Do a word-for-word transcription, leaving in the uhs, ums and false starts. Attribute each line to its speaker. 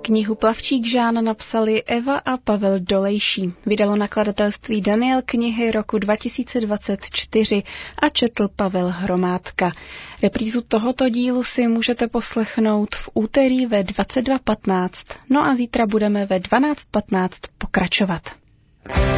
Speaker 1: Knihu Plavčík Žán napsali Eva a Pavel Dolejší. Vydalo nakladatelství Daniel knihy roku dva tisíce dvacet čtyři a četl Pavel Hromádka. Reprízu tohoto dílu si můžete poslechnout v úterý ve dvacet dva patnáct, no a zítra budeme ve dvanáct patnáct pokračovat.